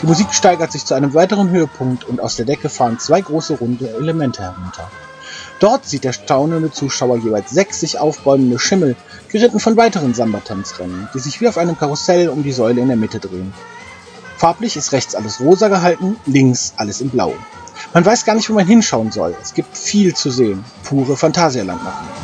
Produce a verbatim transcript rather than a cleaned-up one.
Die Musik steigert sich zu einem weiteren Höhepunkt und aus der Decke fahren zwei große runde Elemente herunter. Dort sieht der staunende Zuschauer jeweils sechs sich aufbäumende Schimmel, geritten von weiteren Samba-Tanzrennen, die sich wie auf einem Karussell um die Säule in der Mitte drehen. Farblich ist rechts alles rosa gehalten, links alles in blau. Man weiß gar nicht, wo man hinschauen soll. Es gibt viel zu sehen. Pure Phantasialand machen.